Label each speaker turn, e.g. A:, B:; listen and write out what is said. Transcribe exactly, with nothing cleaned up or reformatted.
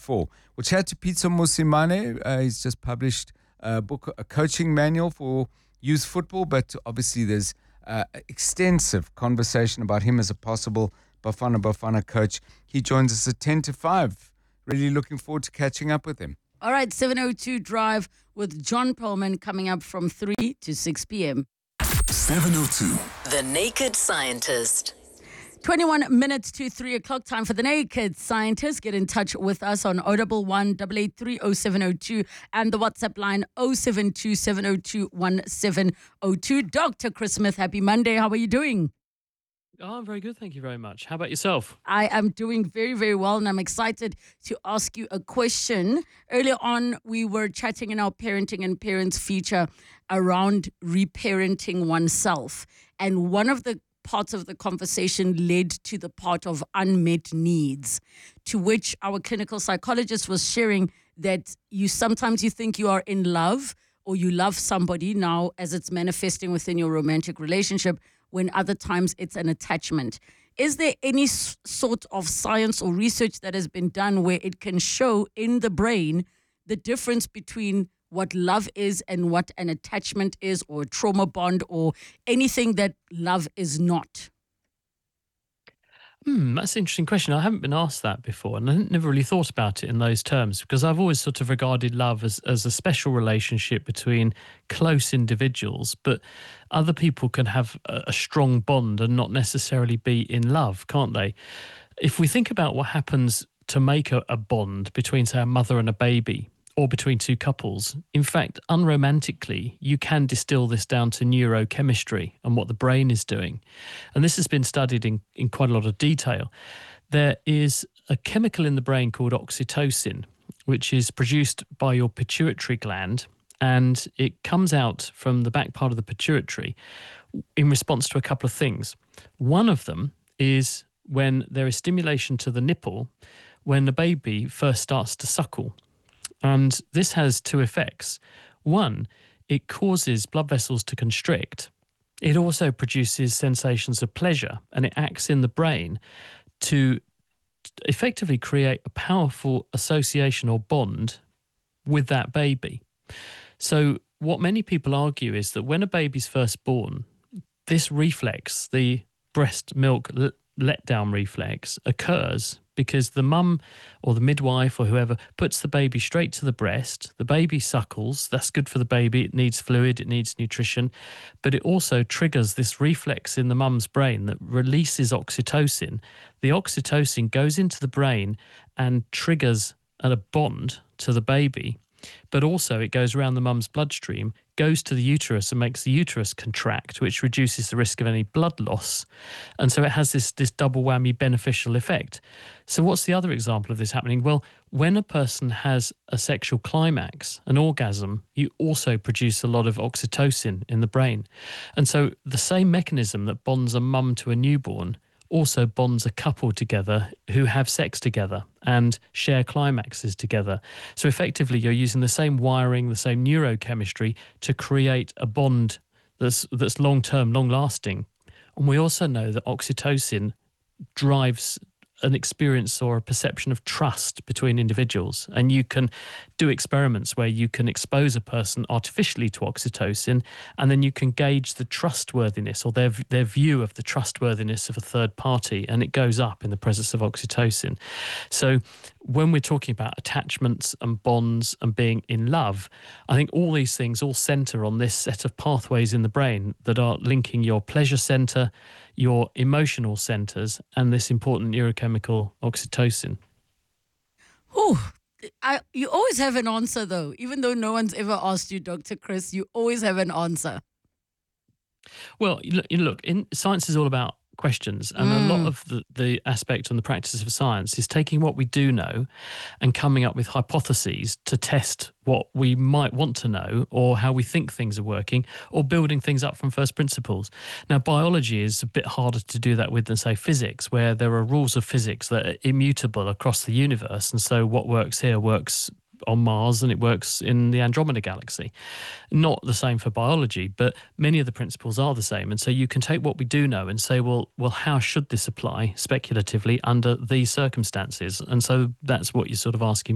A: four. We'll chat to Peter Musimane. Uh, he's just published a book, a coaching manual for youth football, but obviously there's uh, extensive conversation about him as a possible Bafana Bafana coach. He joins us at ten to five. Really looking forward to catching up with him.
B: All right, seven oh two Drive with John Perlman coming up from three to six p.m.
C: seven oh two.
D: The Naked Scientist.
B: twenty-one minutes to three o'clock, time for the Naked Scientist. Get in touch with us on oh one one, eight eight three, oh seven oh two and the WhatsApp line oh seven two, seven oh two, one seven oh two. Doctor Chris Smith, happy Monday. How are you doing?
E: Oh, I'm very good. Thank you very much. How about yourself?
B: I am doing very, very well, and I'm excited to ask you a question. Earlier on, we were chatting in our parenting and parents feature around reparenting oneself. And one of the parts of the conversation led to the part of unmet needs, to which our clinical psychologist was sharing that you sometimes you think you are in love or you love somebody now as it's manifesting within your romantic relationship, when other times it's an attachment. Is there any s- sort of science or research that has been done where it can show in the brain the difference between what love is and what an attachment is, or a trauma bond, or anything that love is not?
E: Hmm, that's an interesting question. I haven't been asked that before, and I never really thought about it in those terms, because I've always sort of regarded love as, as a special relationship between close individuals, but other people can have a, a strong bond and not necessarily be in love, can't they? If we think about what happens to make a, a bond between, say, a mother and a baby, or between two couples, in fact, unromantically, you can distill this down to neurochemistry and what the brain is doing. And this has been studied in, in quite a lot of detail. There is a chemical in the brain called oxytocin, which is produced by your pituitary gland, and it comes out from the back part of the pituitary in response to a couple of things. One of them is when there is stimulation to the nipple when the baby first starts to suckle. And this has two effects. One, it causes blood vessels to constrict. It also produces sensations of pleasure, and it acts in the brain to effectively create a powerful association or bond with that baby. So what many people argue is that when a baby's first born, this reflex, the breast milk l- letdown reflex, occurs because the mum or the midwife or whoever puts the baby straight to the breast. The baby suckles. That's good for the baby. It needs fluid. It needs nutrition. But it also triggers this reflex in the mum's brain that releases oxytocin. The oxytocin goes into the brain and triggers a bond to the baby. But also it goes around the mum's bloodstream, goes to the uterus and makes the uterus contract, which reduces the risk of any blood loss. And so it has this, this double whammy beneficial effect. So what's the other example of this happening? Well, when a person has a sexual climax, an orgasm, you also produce a lot of oxytocin in the brain. And so the same mechanism that bonds a mum to a newborn also bonds a couple together who have sex together and share climaxes together. So effectively, you're using the same wiring, the same neurochemistry to create a bond that's that's long-term, long-lasting. And we also know that oxytocin drives an experience or a perception of trust between individuals. And you can do experiments where you can expose a person artificially to oxytocin, and then you can gauge the trustworthiness or their their view of the trustworthiness of a third party, and it goes up in the presence of oxytocin. So when we're talking about attachments and bonds and being in love, I think all these things all center on this set of pathways in the brain that are linking your pleasure center, your emotional centers, and this important neurochemical oxytocin.
B: Oh, I, you always have an answer, though. Even though no one's ever asked you, Doctor Chris, you always have an answer.
E: Well, you look, you look in, science is all about questions, and mm. a lot of the, the aspect and the practice of science is taking what we do know and coming up with hypotheses to test what we might want to know or how we think things are working, or building things up from first principles. Now, biology is a bit harder to do that with than, say, physics, where there are rules of physics that are immutable across the universe, and so what works here works on Mars and it works in the Andromeda galaxy. Not the same for biology, but many of the principles are the same. And so you can take what we do know and say, well, well, how should this apply speculatively under these circumstances? And so that's what you're sort of asking